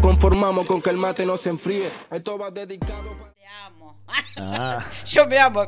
conformamos con que el mate no se enfríe. Esto va dedicado. Te amo. Yo me amo.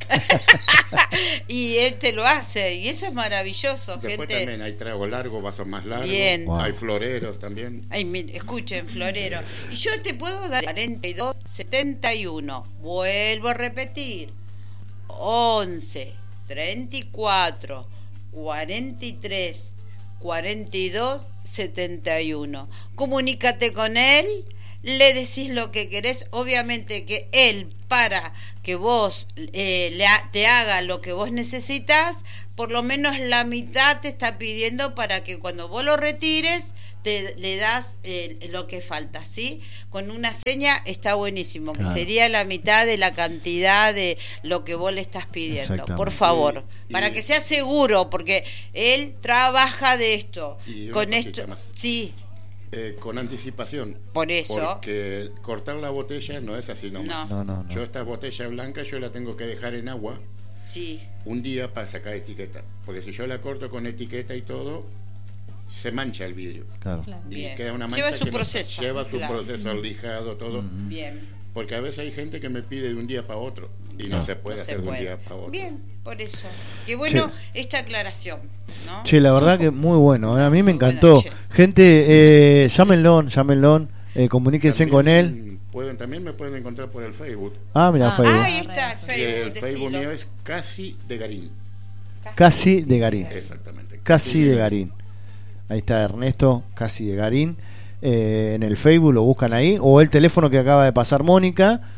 Y él te lo hace, y eso es maravilloso. Después gente. También hay tragos largos, vasos más largos. Bien. Wow. Hay floreros también. Ay, escuchen, florero. Y yo te puedo dar 42, 71. Vuelvo a repetir. 11, 34, 43, 42, 71. Comunícate con él, le decís lo que querés. Obviamente que él, para que vos te haga lo que vos necesitas, por lo menos la mitad te está pidiendo para que cuando vos lo retires le das lo que falta, ¿sí? Con una seña está buenísimo, que sería la mitad de la cantidad de lo que vos le estás pidiendo, por favor, para que sea seguro, porque él trabaja de esto. Y con esto, más. sí. Con anticipación. Por eso. Porque cortar la botella no es así nomás. No. Yo esta botella blanca yo la tengo que dejar en agua. Sí. Un día para sacar etiqueta. Porque si yo la corto con etiqueta y todo, se mancha el vidrio. Claro. Y Bien. queda una mancha Lleva su que proceso. lleva su Claro. proceso, el lijado, todo. Bien. Porque a veces hay gente que me pide de un día para otro. Y no se puede No se hacer de un puede. día para otro. Bien, por eso. Qué bueno esta aclaración, ¿no? Che, la verdad que muy bueno, a mí me Muy bueno, encantó. che. Gente, llámenlo, comuníquense con él. También me pueden encontrar por el Facebook. Mira, Facebook. Ahí está el Y Facebook. el Facebook decilo. mío es Casi de Garín. Casi de Garín. Exactamente. Casi de Garín. Ahí está Ernesto, Casi de Garín. En el Facebook lo buscan ahí. O el teléfono que acaba de pasar Mónica.